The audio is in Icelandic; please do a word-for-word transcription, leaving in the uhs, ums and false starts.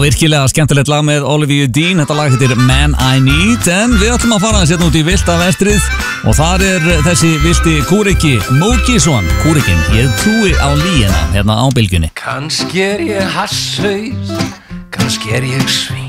virkilega skemmtilegt lag með Olivia Dean. Þetta lag heitir Man I Need. En við ætlum að fara að setja út í vilda vestrið. Og þar er þessi vilti kúriki Múkisson. Kúrikin, ég trúi á líina hérna á bylgjunni. Kannski er ég hasshaus, kannski er ég svín.